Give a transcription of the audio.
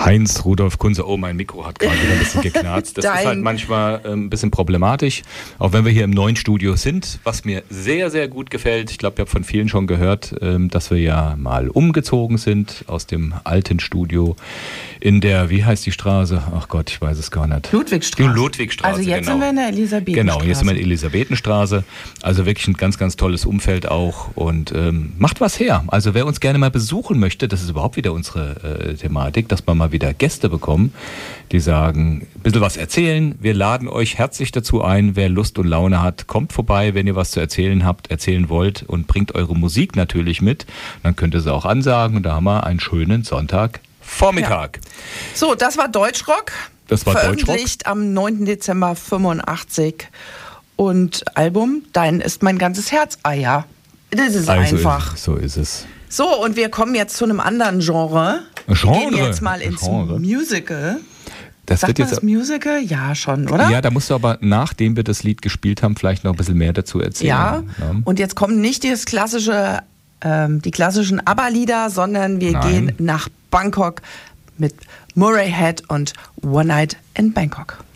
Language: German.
Heinz Rudolf Kunze. Oh, mein Mikro hat gerade wieder ein bisschen geknarzt. Das ist halt manchmal ein bisschen problematisch, auch wenn wir hier im neuen Studio sind, was mir sehr, sehr gut gefällt. Ich glaube, ihr habt von vielen schon gehört, dass wir ja mal umgezogen sind aus dem alten Studio in der, wie heißt die Straße? Ach Gott, ich weiß es gar nicht. Ludwigstraße. Die Ludwigstraße, also jetzt sind wir in der Elisabethenstraße. Genau, jetzt sind wir in der Elisabethenstraße. Also wirklich ein ganz, ganz tolles Umfeld auch und macht was her. Also wer uns gerne mal besuchen möchte, das ist überhaupt wieder unsere Thematik, dass wir mal wieder Gäste bekommen, die sagen, ein bisschen was erzählen. Wir laden euch herzlich dazu ein. Wer Lust und Laune hat, kommt vorbei, wenn ihr was zu erzählen habt, erzählen wollt und bringt eure Musik natürlich mit. Dann könnt ihr sie auch ansagen und da haben wir einen schönen Sonntagvormittag. Ja. So, das war Deutschrock. Das war veröffentlicht am 9. Dezember 85 und Album Dein ist mein ganzes Herz. Ah ja, das ist also einfach. So ist es. So, und wir kommen jetzt zu einem anderen Genre. Wir gehen jetzt mal ins Musical. Sagt man das Musical? Ja, schon, oder? Ja, da musst du aber, nachdem wir das Lied gespielt haben, vielleicht noch ein bisschen mehr dazu erzählen. Ja, und jetzt kommen nicht die klassischen ABBA-Lieder, sondern wir gehen nach Bangkok mit Murray Head und One Night in Bangkok.